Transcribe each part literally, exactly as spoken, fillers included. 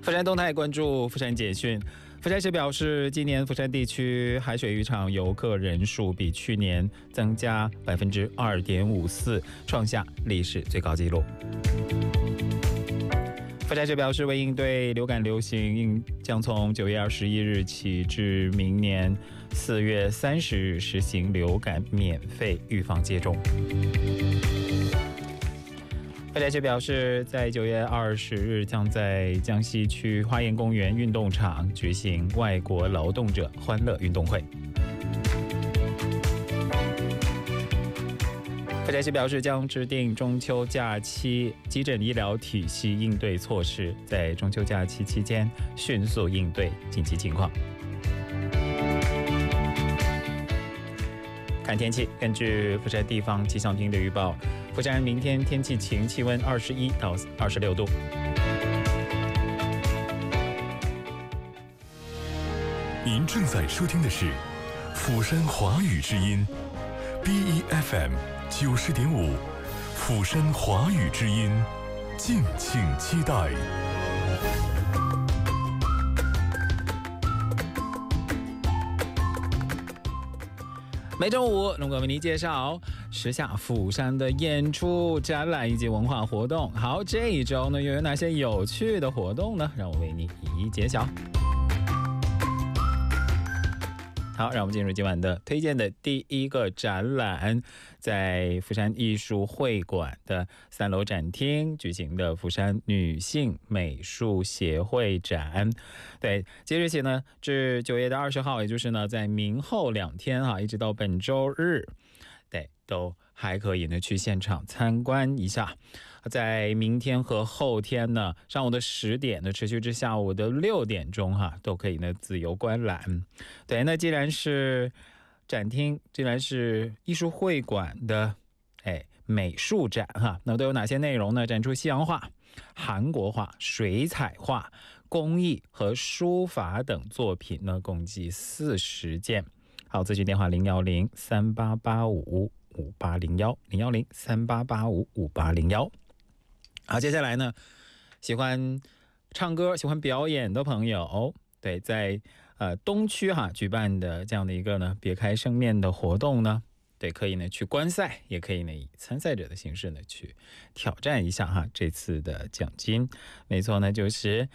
佛山动态关注佛山简讯。佛山市表示，今年佛山地区海水浴场游客人数比去年增加百分之二点五四，创下历史最高纪录。佛山市表示，为应对流感流行，将从九月二十一日起至明年四月三十日实行流感免费预防接种。佛山市表示，在九月二十日将在江西区花园公园运动场举行外国劳动者欢乐运动会。佛山市表示，将制定中秋假期急诊医疗体系应对措施，在中秋假期期间迅速应对紧急情况。看天气，根据佛山地方气象厅的预报，佛山明天天气晴，气温二十一到二十六度。 您正在收听的是釜山华语之音 B E F M 九十点五，釜山华语之音，敬请期待。 每周五，龙哥为您介绍时下釜山的演出、展览以及文化活动。好，这一周呢又有哪些有趣的活动呢？让我为您一一揭晓。好，让我们进入今晚的推荐的第一个展览，在釜山艺术会馆的三楼展厅举行的釜山女性美术协会展。对，即日起呢至九月的二十号，也就是呢在明后两天哈，一直到本周日，对，都还可以呢去现场参观一下。在明天和后天呢，上午的十点呢持续至下午的六点钟哈，都可以呢自由观览。对，那既然是展厅，既然是艺术会馆的哎美术展哈，那都有哪些内容呢？展出西洋画、韩国画、水彩画、工艺和书法等作品呢，共计四十件。好，咨询电话零幺零三八八五五八零幺零幺零三八八五五八零幺。好，接下来呢，喜欢唱歌、喜欢表演的朋友，对，在呃东区哈举办的这样的一个呢别开生面的活动呢，对，可以呢去观赛，也可以呢以参赛者的形式呢去挑战一下哈这次的奖金。没错呢，就是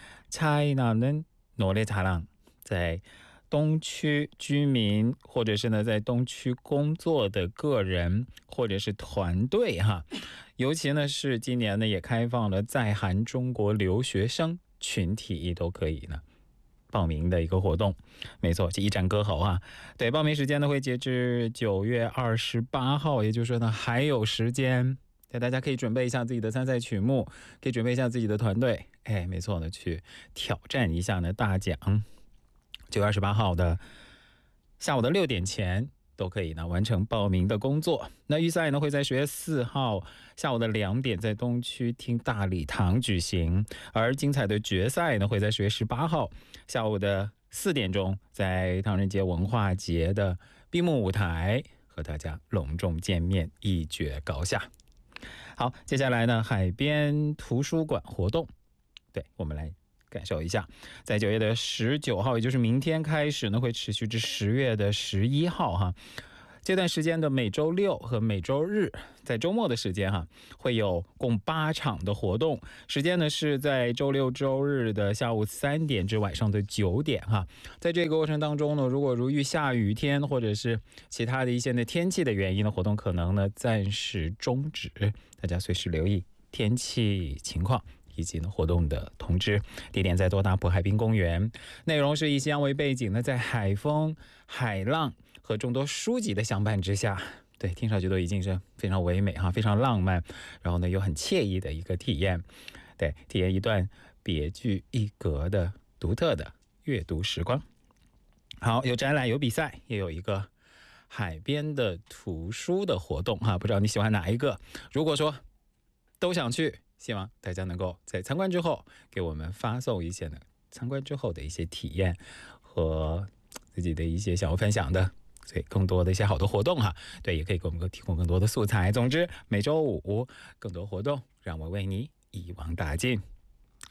차이나는 노래자랑，在东区居民或者是呢在东区工作的个人或者是团队哈，尤其呢是今年呢也开放了在韩中国留学生群体都可以呢报名的一个活动。没错，一展歌喉啊。对，报名时间呢会截至九月二十八号，也就是说呢还有时间。对，大家可以准备一下自己的参赛曲目，可以准备一下自己的团队，哎，没错呢，去挑战一下呢大奖。九月二十八号的下午的六点前都可以呢完成报名的工作。那预赛呢会在十月四号下午的两点在东区厅大礼堂举行，而精彩的决赛呢会在十月十八号下午的四点钟在唐人街文化节的闭幕舞台和大家隆重见面，一决高下。好，接下来呢海边图书馆活动，对，我们来感受一下，在九月的十九号，也就是明天开始呢，会持续至十月的十一号哈。这段时间的每周六和每周日，在周末的时间哈，会有共八场的活动。时间呢是在周六周日的下午三点至晚上的九点哈。在这个过程当中呢，如果如遇下雨天或者是其他的一些的天气的原因呢，活动可能呢暂时终止，大家随时留意天气情况以及呢活动的通知。地点在多大浦海滨公园，内容是以西洋为背景呢，在海风、海浪和众多书籍的相伴之下，对，听上去都已经是非常唯美哈，非常浪漫，然后呢又很惬意的一个体验。对，体验一段别具一格的独特的阅读时光。好，有展览，有比赛，也有一个海边的图书的活动哈，不知道你喜欢哪一个？如果说都想去，希望大家能够在参观之后给我们发送一些呢参观之后的一些体验和自己的一些想要分享的，所以更多的一些好的活动哈，对，也可以给我们提供更多的素材。总之，每周五更多活动，让我为你一网打尽。好。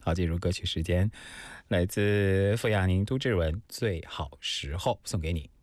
好，进入歌曲时间，来自傅亚宁、都志文《最好时候》送给你。